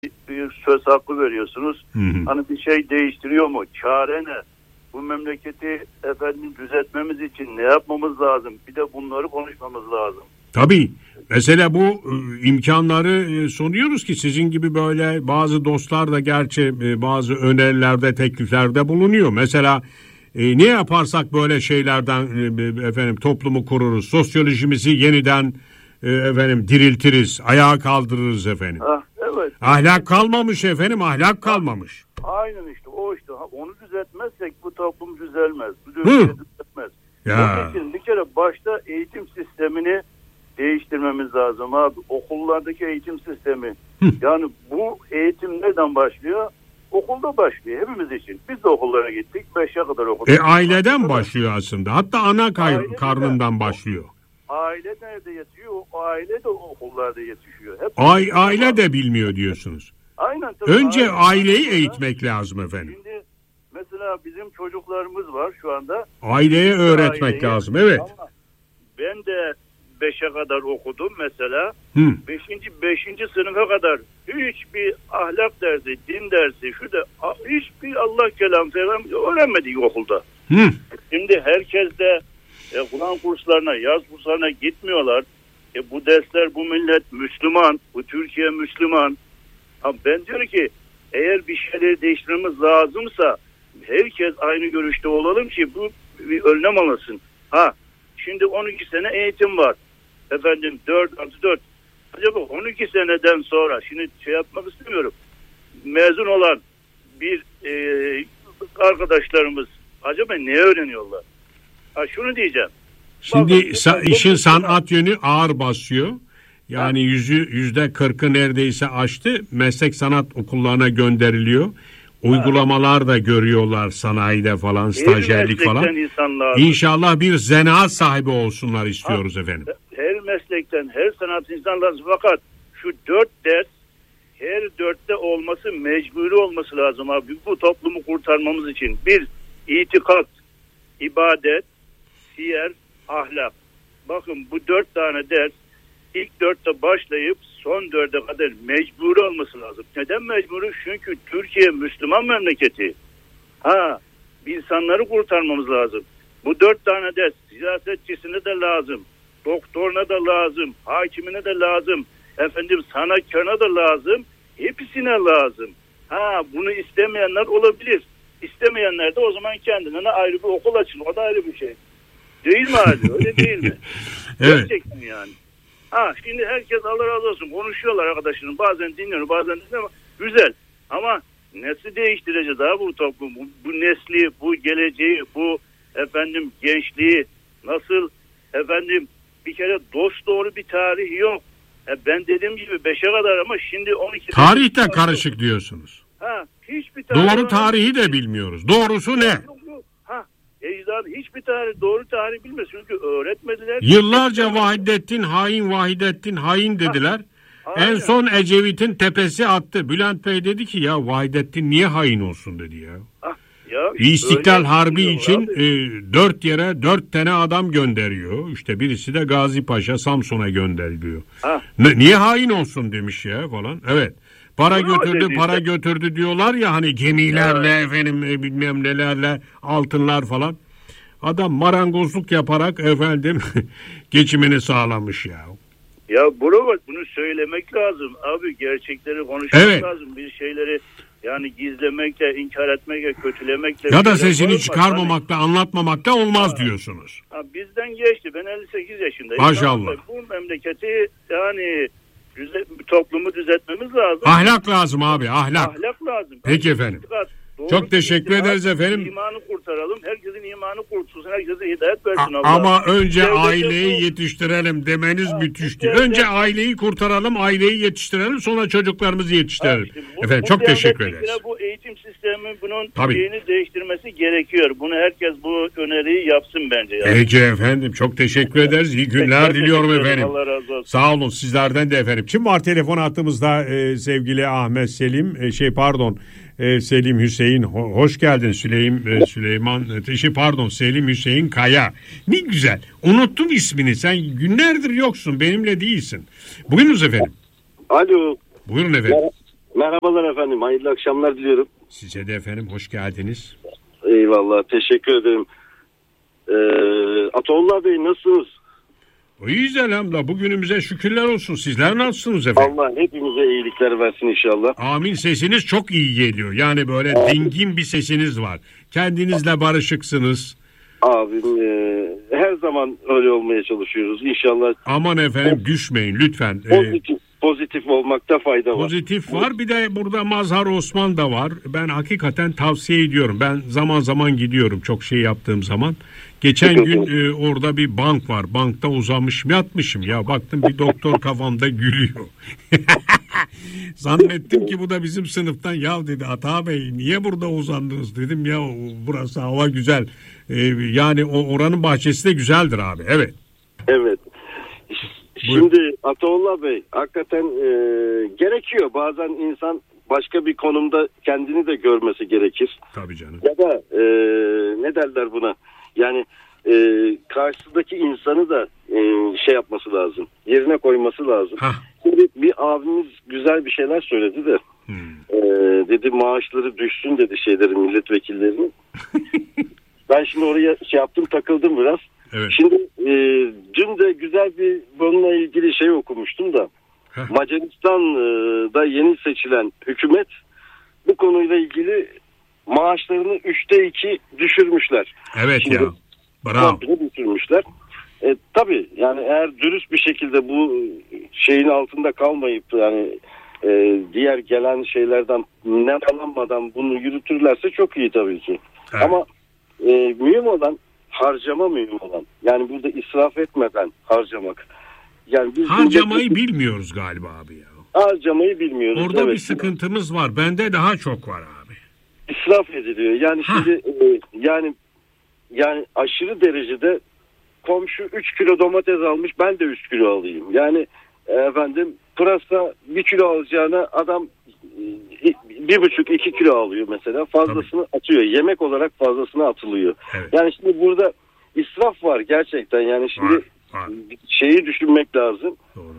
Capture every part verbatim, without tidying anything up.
bir söz hakkı veriyorsunuz. Hı hı. Hani bir şey değiştiriyor mu? Çare ne? Bu memleketi efendim düzeltmemiz için ne yapmamız lazım? Bir de bunları konuşmamız lazım. Tabii. Mesela bu e, imkanları e, sunuyoruz ki sizin gibi böyle bazı dostlar da gerçi e, bazı önerilerde, tekliflerde bulunuyor. Mesela e, ne yaparsak böyle şeylerden e, efendim toplumu kururuz, sosyolojimizi yeniden e, efendim diriltiriz, ayağa kaldırırız efendim. Ah, evet. Ahlak kalmamış efendim, ahlak kalmamış. Aynen işte o işte. Onu düzeltmezsek bu toplum düzelmez. Bu Hı. ülke düzelmez. Ya. Onun için bir kere başta eğitim sistemini değiştirmemiz lazım abi. Okullardaki eğitim sistemi. Hı. Yani bu eğitim nereden başlıyor? Okulda başlıyor hepimiz için. Biz de okullara gittik. Beşe kadar okuduk. E aileden başlıyor aslında. Hatta ana kay- Ailede karnından de- başlıyor. Aile nerede yatıyor? O aile de okullarda yetişiyor. Hep Ay, aile de bilmiyor diyorsunuz. Aynen. Tabii Önce aile- aileyi eğitmek lazım efendim. Şimdi mesela bizim çocuklarımız var şu anda. Aileye öğretmek Aileyi- lazım. Evet. Ama ben de beşe kadar okudum mesela. Hı. Beşinci, beşinci sınıfa kadar hiçbir ahlak dersi, din dersi, şu da hiçbir Allah kelamı falan öğrenmedik okulda. Hı. Şimdi herkes de e, Kur'an kurslarına, yaz kurslarına gitmiyorlar. E, bu dersler, bu millet Müslüman, bu Türkiye Müslüman. Ha, ben diyorum ki eğer bir şeyleri değiştirmemiz lazımsa herkes aynı görüşte olalım ki bu bir önlem alınsın. Ha, şimdi on iki sene eğitim var. Efendim dört artı dört. Acaba on iki seneden sonra, şimdi şey yapmak istemiyorum, mezun olan bir e, arkadaşlarımız acaba ne öğreniyorlar? Ha, şunu diyeceğim. Şimdi Bakın, sa- bu- işin bu- sanat yönü ağır basıyor. Yani yüzü yüzde kırkı neredeyse aştı. Meslek sanat okullarına gönderiliyor. Uygulamalar da görüyorlar sanayide falan, Her stajyerlik meslekten falan. insanlar- İnşallah bir zanaat sahibi olsunlar istiyoruz Ha, efendim. Her meslekten, her sanat insanlar, fakat şu dört ders her dörtte olması, mecburi olması lazım abi. Bu toplumu kurtarmamız için. Bir, itikat, ibadet, siyer, ahlak. Bakın bu dört tane ders ilk dörtte başlayıp son dörde kadar mecburi olması lazım. Neden mecburi? Çünkü Türkiye Müslüman memleketi. Ha, insanları kurtarmamız lazım. Bu dört tane ders siyasetçisine de lazım, doktoruna da lazım, hakimine de lazım, efendim sanatkarına da lazım, hepsine lazım. Ha, bunu istemeyenler olabilir. İstemeyenler de o zaman kendine ayrı bir okul açın. O da ayrı bir şey. Değil mi abi? Öyle değil mi? Evet. Gerçekten yani. Ha, şimdi herkes Allah razı olsun konuşuyorlar arkadaşlarım. Bazen dinliyorum, bazen dinliyorum. Güzel. Ama nesli değiştireceğiz abi bu toplum. Bu, bu nesli, bu geleceği, bu efendim gençliği nasıl efendim bir kere dost doğru bir tarih yok. E ben dediğim gibi beşe kadar ama şimdi on iki. Tarih de karışık diyorsunuz. Ha, hiçbir tarih Doğru var. tarihi de bilmiyoruz. Doğrusu ne? Yok, yok. Ha, ecdadı hiçbir tarih, doğru tarih bilmez çünkü öğretmediler. Yıllarca Vahidettin hain, Vahidettin hain dediler. Aynen. En son Ecevit'in tepesi attı. Bülent Bey dedi ki ya Vahidettin niye hain olsun dedi ya. Ah, ya İstiklal öyle Harbi diyorlar için abi. e, dört yere dört tane adam gönderiyor. İşte birisi de Gazi Paşa Samsun'a gönderiliyor. Ha. Ne, niye hain olsun demiş ya falan. Evet. Para Bunu götürdü, dedi para işte. götürdü diyorlar ya hani gemilerle efendim e, bilmem nelerle altınlar falan. Adam marangozluk yaparak efendim geçimini sağlamış ya. Ya bro bak bunu söylemek lazım. Abi gerçekleri konuşmak Evet. lazım. Bir şeyleri yani gizlemekle, inkar etmekle, kötülemekle. Ya da bir şeyler sesini olmaz. çıkarmamakla, anlatmamakla olmaz diyorsunuz. Hani, ha, bizden geçti. Ben elli sekiz yaşındayım. Maşallah. Ama bu memleketi yani düze, toplumu düzeltmemiz lazım. Ahlak lazım abi, ahlak. Ahlak lazım. Peki efendim. Doğru Çok teşekkür itikat, ederiz efendim. İmanı kurtaralım. Herkesin imanı kurtulsun. Herkese hidayet versin A- Allah. ama önce Devlete aileyi bu- yetiştirelim demeniz Ha, müthişti. devlet- Önce aileyi kurtaralım, aileyi yetiştirelim, sonra çocuklarımızı yetiştirelim. Ha, işte bu- Efendim bu çok teşekkür devletlikle ederiz. Bu eğitim sistemi bunun Tabii. şeyini değiştirmesi gerekiyor. Bunu herkes bu öneriyi yapsın bence. Yani. Peki efendim çok teşekkür ederiz. İyi günler Teşekkür diliyorum ederim. efendim. Allah razı olsun. Sağ olun sizlerden de efendim. Kim var telefon hattımızda e, sevgili Ahmet Selim e, şey pardon e, Selim Hüseyin Ho- hoş geldin Süleyman e, Süleyman e, şey pardon Selim Hüseyin Kaya. Ne güzel. Unuttum ismini. Sen günlerdir yoksun. Benimle değilsin. Buyurunuz efendim. Alo. Buyurun efendim. Merhabalar efendim. Hayırlı akşamlar diliyorum. Size de efendim, hoş geldiniz. Eyvallah. Teşekkür ederim. Ee, Ataullah Bey nasılsınız? İyiyiz elhamdülillah. Bugünümüze şükürler olsun. Sizler nasılsınız efendim? Allah hepimize iyilikler versin inşallah. Amin. Sesiniz çok iyi geliyor. Yani böyle Abi. dingin bir sesiniz var. Kendinizle barışıksınız. Abim e, her zaman öyle olmaya çalışıyoruz. İnşallah. Aman efendim düşmeyin lütfen. Pozitif, pozitif olmakta fayda var. Pozitif var. Bir de burada Mazhar Osman da var. Ben hakikaten tavsiye ediyorum. Ben zaman zaman gidiyorum çok şey yaptığım zaman. Geçen gün e, orada bir bank var. Bankta uzanmışım, yatmışım ya. Baktım bir doktor kafamda gülüyor. Zannettim ki bu da bizim sınıftan. Ya dedi, Ata Bey niye burada uzandınız dedim. Ya burası hava güzel. E, yani o oranın bahçesi de güzeldir abi. Evet. Evet. Şimdi Ataullah Bey hakikaten e, gerekiyor. Bazen insan başka bir konumda kendini de görmesi gerekir. Tabii canım. Ya da e, ne derler buna? Yani e, karşısındaki insanı da e, şey yapması lazım. Yerine koyması lazım. Hah. Şimdi bir abimiz güzel bir şeyler söyledi de. Hmm. E, dedi maaşları düşsün dedi şeylerin, milletvekillerinin. Ben şimdi oraya şey yaptım, takıldım biraz. Evet. Şimdi e, dün de güzel bir bununla ilgili şey okumuştum da. Heh. Macaristan'da yeni seçilen hükümet bu konuyla ilgili maaşlarını üçte iki düşürmüşler. Evet. Şimdi, ya. Bravo. Düşürmüşler. E, tabii yani eğer dürüst bir şekilde bu şeyin altında kalmayıp yani e, diğer gelen şeylerden ne alınmadan bunu yürütürlerse çok iyi tabii ki. Evet. Ama e, mühim olan harcama mühim olan. Yani burada israf etmeden harcamak. Yani biz harcamayı burada bilmiyoruz galiba abi ya. Harcamayı bilmiyoruz. Orada evet. Bir sıkıntımız var. Bende daha çok var abi. İsraf ediliyor. Yani Hah. şimdi e, yani yani aşırı derecede komşu üç kilo domates almış, ben de üç kilo alayım. Yani e, efendim pırasa bir kilo alacağına adam e, bir buçuk iki kilo alıyor mesela. Fazlasını Tabii. atıyor. Yemek olarak fazlasını atılıyor. Evet. Yani şimdi burada israf var gerçekten. Yani şimdi var, var. şeyi düşünmek lazım. Doğru.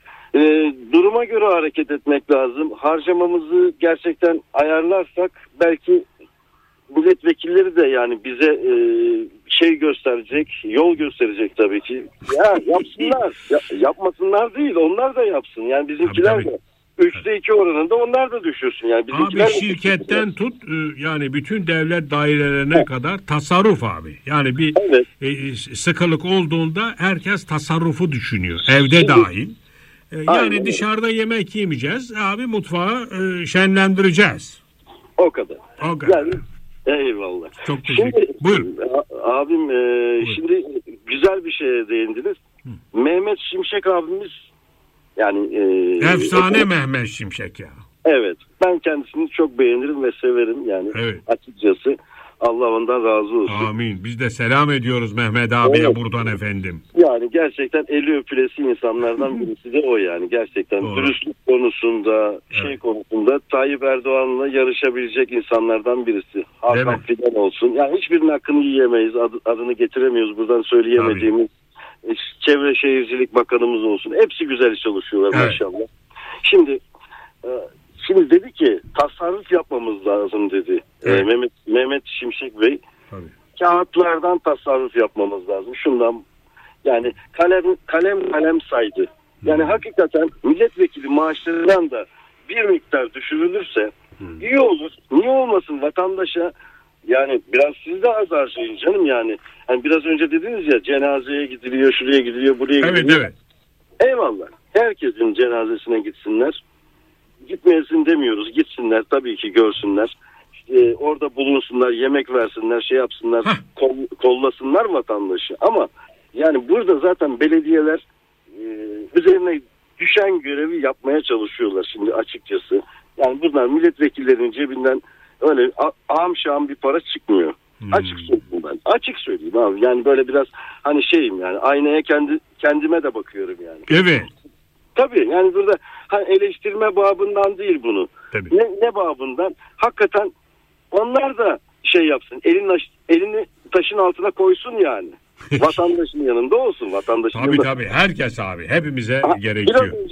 E, duruma göre hareket etmek lazım. Harcamamızı gerçekten ayarlarsak belki milletvekilleri de yani bize e, şey gösterecek, yol gösterecek tabii ki. Ya yapsınlar, ya, yapmasınlar değil, onlar da yapsın. Yani bizimkiler tabii, tabii. de üçte iki oranında onlar da düşürsün. Yani abi şirketten tut yani bütün devlet dairelerine evet. kadar tasarruf abi. Yani bir evet. e, sıkılık olduğunda herkes tasarrufu düşünüyor. Evde evet. dahil. E, yani Aynen. dışarıda yemek yemeyeceğiz. Abi mutfağı e, şenlendireceğiz. O kadar. O kadar. Yani, eyvallah. Çok teşekkür ederim. Buyurun. Abim e, Buyurun. Şimdi güzel bir şeye değindiniz. Hı. Mehmet Şimşek abimiz yani e, efsane e, Mehmet Şimşek ya. Evet. Ben kendisini çok beğenirim ve severim yani evet. açıkçası. Allah ondan razı olsun. Amin. Biz de selam ediyoruz Mehmet abiye evet. buradan efendim. Yani gerçekten eli öpülesi insanlardan birisi de o yani. Gerçekten Doğru. dürüstlük konusunda, evet. şey konusunda Tayyip Erdoğan'la yarışabilecek insanlardan birisi. Hakan Fidan olsun. Yani hiçbirinin hakkını yiyemeyiz. Ad, adını getiremiyoruz buradan söyleyemediğimiz. Tabii. Çevre Şehircilik Bakanımız olsun. Hepsi güzel çalışıyorlar evet. maşallah. Şimdi Şimdi dedi ki tasarruf yapmamız lazım dedi evet. ee, Mehmet, Mehmet Şimşek Bey. Tabii. Kağıtlardan tasarruf yapmamız lazım. Şundan yani kalem kalem kalem saydı. Yani hmm. hakikaten milletvekili maaşlarından da bir miktar düşürülürse hmm. iyi olur. Niye olmasın vatandaşa? Yani biraz siz de az harcayın canım yani. Yani biraz önce dediniz ya cenazeye gidiliyor, şuraya gidiliyor, buraya evet, gidiliyor. Evet. Eyvallah. Herkesin cenazesine gitsinler. Gitmeyesin demiyoruz. Gitsinler tabii ki görsünler. Ee, orada bulunsunlar, yemek versinler, şey yapsınlar, kol, kollasınlar vatandaşı. Ama yani burada zaten belediyeler e, üzerine düşen görevi yapmaya çalışıyorlar şimdi açıkçası. Yani buradan milletvekillerinin cebinden öyle ağam şahım bir para çıkmıyor. Hmm. Açık söyleyeyim ben. Açık söyleyeyim abi. Yani böyle biraz hani şeyim yani aynaya kendi kendime de bakıyorum yani. Evet. Tabii yani burada hani eleştirme babından değil bunu. Tabii. Ne, ne babından? Hakikaten onlar da şey yapsın. Elini, elini taşın altına koysun yani. Vatandaşın yanında olsun. Vatandaşın tabii yanında. Tabii herkes abi. Hepimize ha, gerekiyor. Biraz önce,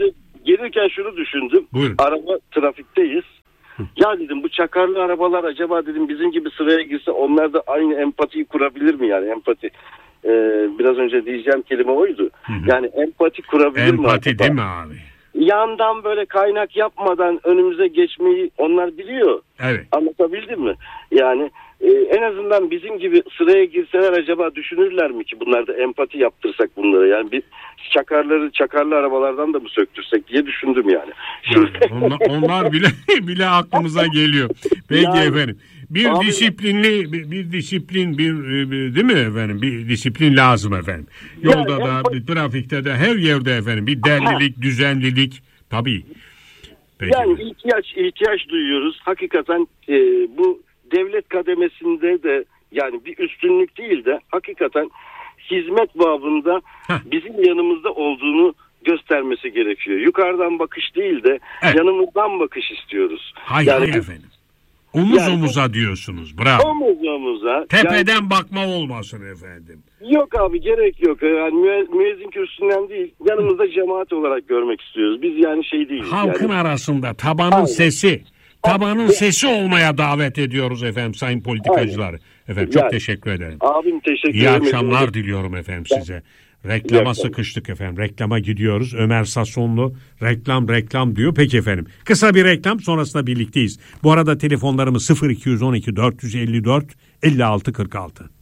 gelirken şunu düşündüm. Buyurun. Araba trafikteyiz. Ya dedim bu çakarlı arabalar acaba dedim bizim gibi sıraya girse onlar da aynı empatiyi kurabilir mi yani empati? Ee, biraz önce diyeceğim kelime oydu. Hı hı. Yani empati kurabilir empati mi? Empati değil mi abi? Yandan böyle kaynak yapmadan önümüze geçmeyi onlar biliyor. Evet. Anlatabildim mi? Yani e, en azından bizim gibi sıraya girseler acaba düşünürler mi ki bunlarda empati yaptırsak bunlara? Yani bir çakarları çakarlı arabalardan da mı söktürsek diye düşündüm yani. yani onlar, onlar bile bile aklımıza geliyor. Peki yani, efendim. Bir abi, disiplinli bir, bir disiplin bir, bir değil mi efendim? Bir disiplin lazım efendim. Yolda yani, da empati, trafikte de her yerde efendim bir derlilik, düzenlilik tabii. Peki. Yani ihtiyaç ihtiyaç duyuyoruz. Hakikaten e, bu devlet kademesinde de yani bir üstünlük değil de hakikaten hizmet babında Heh. bizim yanımızda olduğunu göstermesi gerekiyor. Yukarıdan bakış değil de evet. yanımızdan bakış istiyoruz. Hayır yani, hayır efendim. Omuz yani, omuza diyorsunuz. Bravo. Omuz omuza. Tepeden yani, bakma olmasın efendim. Yok abi gerek yok. Yani müe, müezzin kürsüsünden değil. Yanımızda cemaat olarak görmek istiyoruz. Biz yani şey değiliz. Halkın yani. arasında tabanın Aynen. sesi. Tabanın Aynen. sesi olmaya davet ediyoruz efendim sayın politikacılar. Aynen. Efendim çok yani, teşekkür ederim. Abim teşekkür ederim. İyi akşamlar ederim. diliyorum efendim ben, size. Reklama sıkıştık efendim. Reklama gidiyoruz. Ömer Sasonlu reklam reklam diyor. Peki efendim. Kısa bir reklam sonrasında birlikteyiz. Bu arada telefonlarımız sıfır iki on iki dört yüz elli dört elli altı kırk altı.